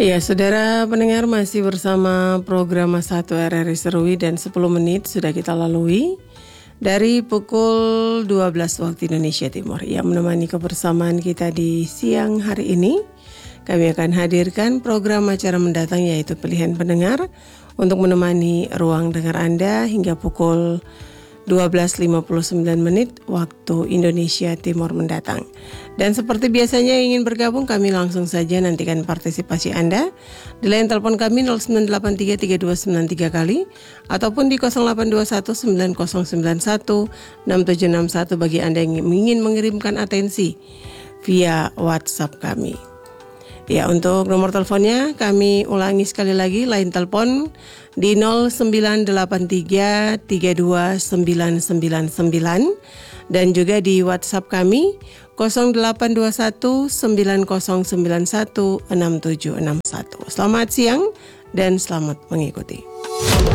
Ya, saudara pendengar, masih bersama program Masa 1 RRI Serui dan 10 menit sudah kita lalui dari pukul 12 waktu Indonesia Timur. Yang menemani kebersamaan kita di siang hari ini, kami akan hadirkan program acara mendatang yaitu Pilihan Pendengar untuk menemani ruang dengar Anda hingga pukul 12.59 menit waktu Indonesia Timur mendatang. Dan seperti biasanya ingin bergabung, kami langsung saja nantikan partisipasi Anda di line telepon kami 09833293 kali ataupun di 082190916761 bagi Anda yang ingin mengirimkan atensi via WhatsApp kami. Ya, untuk nomor teleponnya kami ulangi sekali lagi, line telepon di 0983329999 dan juga di WhatsApp kami 082190916761. Selamat siang dan selamat mengikuti.